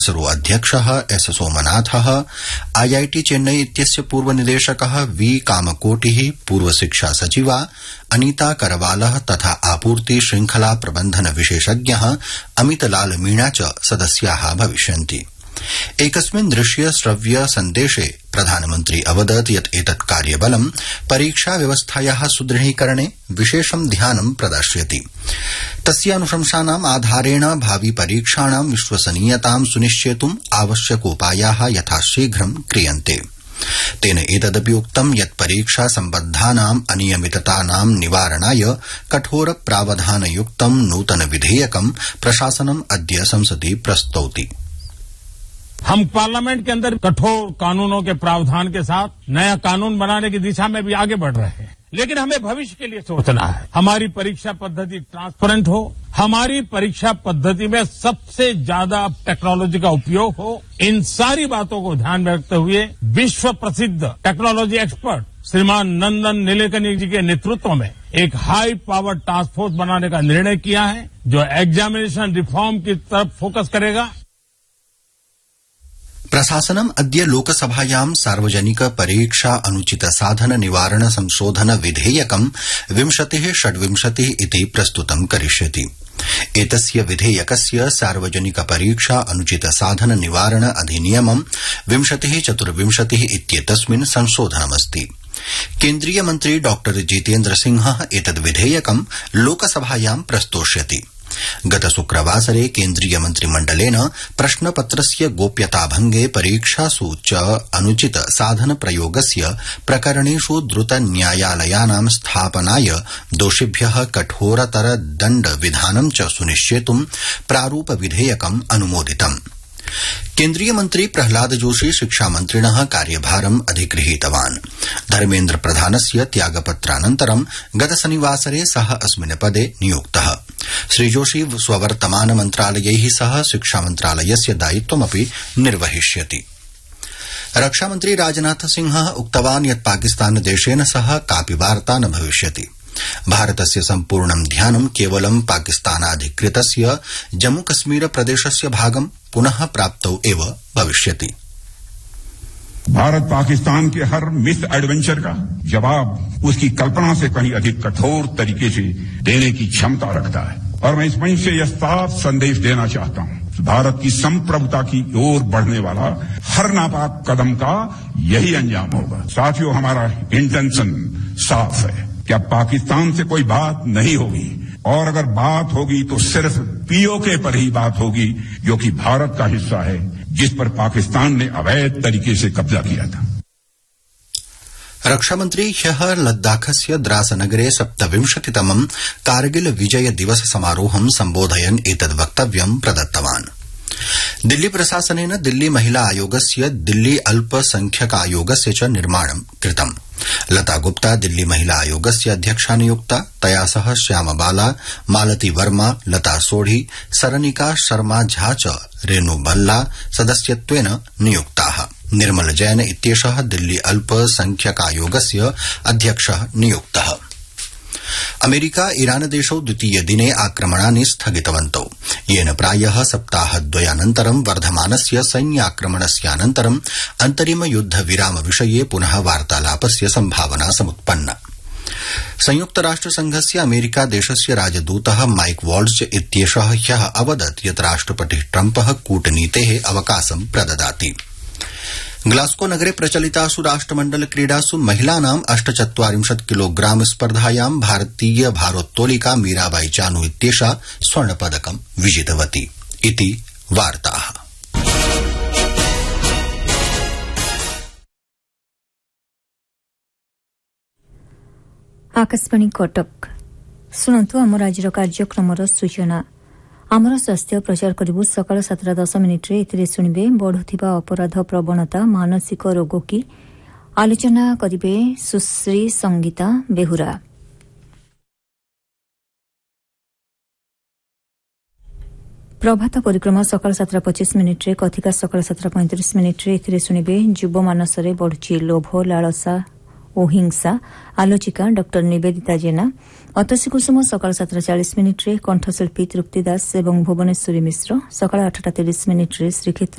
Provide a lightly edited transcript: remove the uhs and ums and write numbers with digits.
इसरो अध्यक्षः S सोमनाथः, IIT Chennai इत्यस्य पूर्वनिदेशकः we कामकोटिः, पूर्वशिक्षा सचिवा Anita करवालः तथा आपूर्ति श्रृंखला प्रबंधन विशेषज्ञः अमितलाल मीणा च सदस्याः भविष्यन्ति। एकस्मिन् दृश्य श्रव्य सन्देशे प्रधानमन्त्री अवदत् यत् एतत् कार्यबलं परीक्षा व्यवस्थायाः सुदृढीकरणे विशेषं ध्यानं प्रदास्यति। तस्य अनुशंसानाम् आधारेण भावि परीक्षाणां विश्वसनीयतां सुनिश्चेतुम् आवश्यकोपायाः यथाशीघ्रं क्रियन्ते। तेन एतदपि उक्तं यत् परीक्षा सम्बद्धानाम् अनियमिततानां निवारणाय कठोर प्रावधानयुक्तं नूतन विधेयकं प्रशासनम् अद्य संसदि प्रस्तौति। हम पार्लियामेंट के अंदर कठोर कानूनों के प्रावधान के साथ नया कानून बनाने की दिशा में भी आगे बढ़ रहे हैं, लेकिन हमें भविष्य के लिए सोचना है। हमारी परीक्षा पद्धति ट्रांसपेरेंट हो, हमारी परीक्षा पद्धति में सबसे ज्यादा टेक्नोलॉजी का उपयोग हो। इन सारी बातों को ध्यान में रखते हुए विश्व प्रसिद्ध टेक्नोलॉजी एक्सपर्ट श्रीमान नंदन नीलेकनी जी के नेतृत्व में एक हाई पावर टास्क फोर्स बनाने का निर्णय किया है, जो एग्जामिनेशन रिफॉर्म की तरफ फोकस करेगा। प्रशासनम् अद्य लोकसभायां सार्वजनिक परीक्षा अनुचित साधन निवारण संशोधन विधेयकं 2026 इति प्रस्तुतं करिष्यति। एतस्य विधेयकस्य सार्वजनिक परीक्षा अनुचित साधन निवारण अधिनियमं 2024 इत्येतस्मिन् संशोधनमस्ति। केन्द्रीय मन्त्री डॉ जितेन्द्र सिंहः एतद् विधेयकं लोकसभायां प्रस्तोष्यति। गत शुक्रवासरे केन्द्रीय मन्त्रिमण्डलेन प्रश्नपत्रस्य गोप्यताभंगे परीक्षासु च अनुचित साधन प्रयोगस्य प्रकरणेषु द्रुत न्यायालयानां स्थापनाय दोषिभ्यः कठोरतर दण्ड विधानं च सुनिश्चेतुं प्रारूप विधेयकम् अनुमोदितम्। केन्द्रीय मन्त्री प्रह्लाद जोशी शिक्षामन्त्रिणः कार्यभारम् अधिगृहीतवान्। धर्मेन्द्र प्रधानस्य त्यागपत्रानन्तरं गत शनिवासरे सः अस्मिन् पदे नियुक्तः। श्रीजोशी स्ववर्तमान मन्त्रालयैः सह शिक्षामन्त्रालयस्य दायित्वमपि निर्वहिष्यति। रक्षामन्त्री राजनाथ सिंहः उक्तवान् यत् पाकिस्तान देशेन सह कापि वार्ता न भविष्यति। भारतस्य सम्पूर्णं ध्यानं केवलं पाकिस्तानाधिकृतस्य जम्मूकश्मीर प्रदेशस्य भागं पुनः प्राप्तौ एव भविष्यति। भारत पाकिस्तान के हर मिस एडवेंचर का जवाब उसकी कल्पना से कहीं अधिक कठोर तरीके से देने की क्षमता रखता है, और मैं इस मंच से यह साफ संदेश देना चाहता हूं, भारत की संप्रभुता की ओर बढ़ने वाला हर नापाक कदम का यही अंजाम होगा। साथियों, हमारा इंटेंशन साफ है कि अब पाकिस्तान से कोई बात नहीं होगी, और अगर बात होगी तो सिर्फ पीओके पर ही बात होगी, जो कि भारत का हिस्सा है, जिस पर पाकिस्तान ने अवैध तरीके से कब्जा किया था। रक्षामन्त्री ह्यः लद्दाखस्य द्रासनगरे 27तमं कारगिल विजय दिवस समारोहं सम्बोधयन् एतद् वक्तव्यं प्रदत्तवान्। दिल्ली प्रशासनेन दिल्ली महिला आयोगस्य दिल्ली अल्पसंख्यक आयोगस्य च निर्माणं कृतम्। लता गुप्ता दिल्ली महिला आयोगस्य अध्यक्षा नियुक्ता। तया सह श्यामबाला, मालती वर्मा, लता सोढ़ी, सरनिका शर्मा झा च रेणु भल्ला सदस्यत्वेन नियुक्ताः। निर्मल जैन इत्येषः दिल्ली अल्पसंख्यकायोगस्य अध्यक्षः नियुक्तः। अमेरिका ईरान देशौ द्वितीय दिने आक्रमणानि स्थगितवन्तौ, येन प्रायः सप्ताहद्वयानन्तरं वर्धमानस्य सैन्याक्रमणस्यानन्तरं अन्तरिम युद्ध विराम विषये पुनः वार्तालापस्य सम्भावना समुत्पन्ना। संयुक्त राष्ट्र संघस्य अमेरिका देशस्य राजदूतः माइक वॉल्ज इत्येषः ह्यः अवदत् यत् राष्ट्रपतिः ट्रम्पः कूटनीतेः अवकाशं प्रददाति। ग्लास्को नगरे प्रचलितासु राष्ट्रमण्डल क्रीडासु महिलानां 48 किलोग्राम स्पर्धायां भारतीय भारोत्तोलिका मीराबाई चानू इत्येषा स्वर्णपदकं विजितवती इति वार्ताः। आकाशवाणी कटक शुणु आम राज्यर कार्यक्रम सूचना। आमर स्वास्थ्य प्रचार करू सकाल 7:10 एथिरे शुणिबे बढ़ुथिबा अपराध प्रवणता मानसिक रोग की आलोचना करिबे सुश्री संगीता बेहुरा। प्रभात परिक्रमा सकाल 7:25 कथिका सकाल 7:35 एथिरे शुणिबे युव मानसरे बढ़ुची लोभ लालसा ଓ ହିଂସା ଆଲୋଚିକା ଡ ନିବେଦିତା ଜେନା ଅତସୀ କୁସୁମ ସକାଳ 7:40 କଣ୍ଠଶିଳ୍ପୀ ତୃପ୍ତି ଦାସ ଏବଂ ଭୁବନେଶ୍ୱରୀ ମିଶ୍ର ସକାଳ 8:30 ଶ୍ରୀକ୍ଷେତ୍ର